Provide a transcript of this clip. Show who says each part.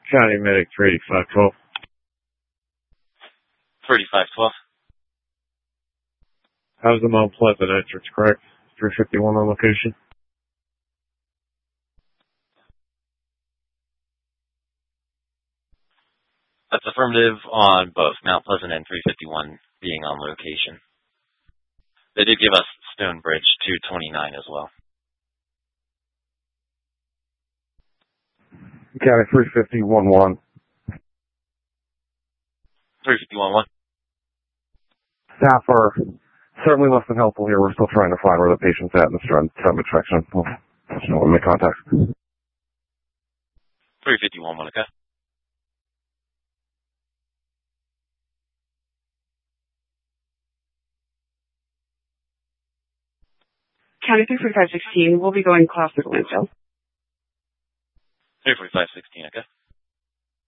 Speaker 1: County Medic 38512.
Speaker 2: 3512.
Speaker 1: How's the Mount Pleasant entrance, correct? 351 on location.
Speaker 2: That's affirmative on both Mount Pleasant and 351 being on location. They did give us Stonebridge 229 as well.
Speaker 1: County 35011.
Speaker 2: 351-1.
Speaker 1: Staff are certainly less than helpful here. We're still trying to find where the patient's at in the strand section. We'll let you know when we make contact.
Speaker 2: 351-1, okay?
Speaker 3: County 34516, we'll be going closer to landfill.
Speaker 2: 345-16, okay?